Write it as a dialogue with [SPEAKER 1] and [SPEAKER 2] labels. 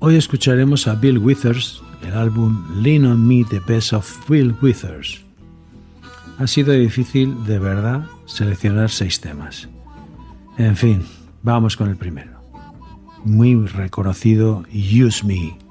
[SPEAKER 1] Hoy escucharemos a Bill Withers, el álbum Lean on Me, The Best of Bill Withers. Ha sido difícil, de verdad, seleccionar 6 temas. En fin, vamos con el primero. Muy reconocido, Use Me.